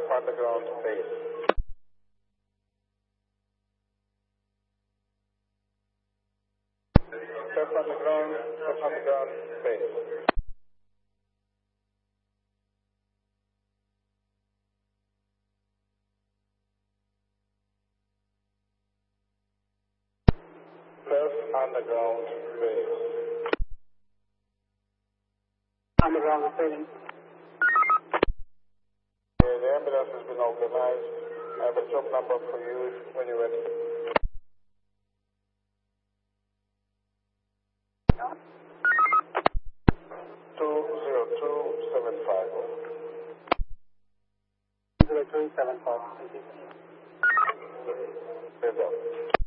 underground base. Turf underground base. Turf underground base. Underground failing. The ambulance has been organized. I have a job number for you when you're ready. 202-750. 0275. Thank you. Yes, sir.